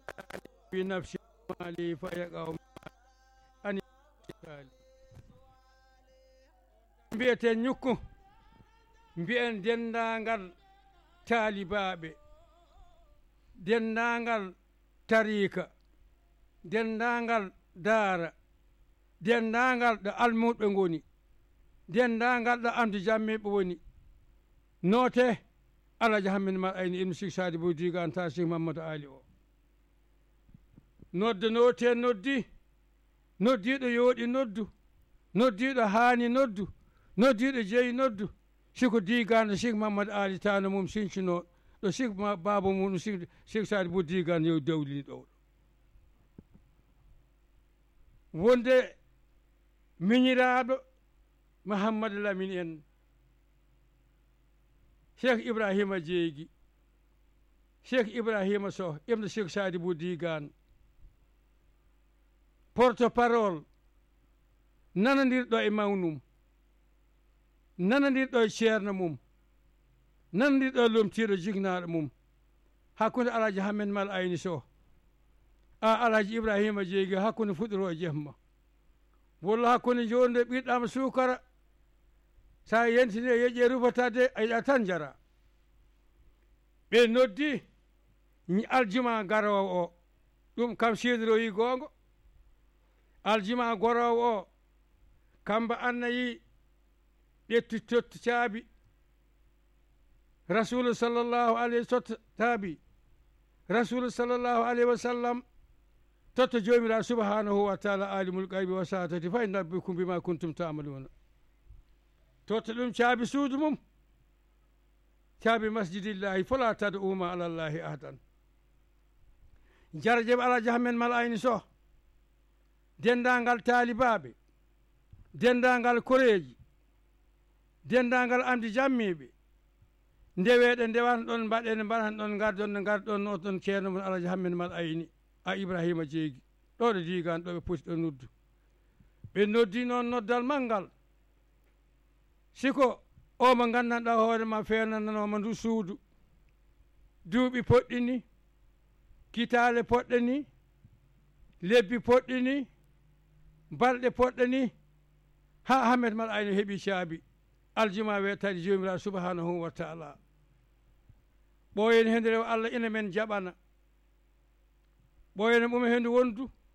في نفسي مالي فيقع أني mbiyeten ñukku mbiyen dendangal taalibaɓe dendangal tarika dendangal daara dendangal ɗo almuɓe goni dendangal ɗo amdi jammiɓe woni noote alaji hammin ma ayni ibnu sik sadi boy digan ta sik mamadou ali o nodde noote noddiɗo yooɗi noddu noddiɗo haani noddu noddiɗo jeeyi noddu siko digano sik mamadou ali tano mum sincino ɗo sik baba mum sik sadi bo digan yo dawlini ɗowɗo wonde miñiraɗo Mouhamadou Lamine en Cheikh Ibrahima Jeeygi Cheikh Ibrahima Sow ibnu Cheikh Sadi Bou Digane porte parole nanodirɗo e mawnum nanodirɗo e ceerno mum nanodirɗo e lomtiɗo jignaɗo mum hakkude alaji Hammet Mal Ayni Sow alaji Ibrahima Jeeygi hakkude fuɗɗoro e jemma walla hakkude jonde ɓiɗɗama sukara sa yentini e yeƴƴe rufatade a yiɗa tan jara ɓe noddi aljuma garowo o ɗum kam sidoroyi gonga aljuma gorowo o kamba annayi ƴetti totti caabi rasulu sallllahu alayhi totta taabi rasulu sallllahu alayhi wa sallam totta jomiraɗo subhanahu wa taala alimul gaybi wa sahatati fa nabbikum bima kuntum tamaluna totta ɗum caabi suudu mum caabi masjidillahi fala tad'uma alallahi ahadan jarajeɓe alaji Hammet Mal Ayni Sow dendangal taalibaɓe dendangal koreji dendangal amdi jammiɓe ndeweɗe ndewan ɗon mbaɗene mbaɗan ɗon gardon ne garɗon no ɗon ceerno mon alaji Hammet Mal Ayni a Ibrahima Jeeygi ɗo ɗo digan ɗo ɓe poti ɗo noddu ɓe noddi noon noddal malngal siko o mo gandanɗa hoorema fenananoma ndu suudu duuɓi poɗɗi ni kitale poɗɗe ni lebbi poɗɗi ni balɗe poɗɗe ni ha Hammet Mal Ayni heeɓi caabi aljuma wetade jomiraɗo subhanahu wa taala ɓoyen hende rew Allah ina men jaɓana ɓoyene ɓume hendu wondu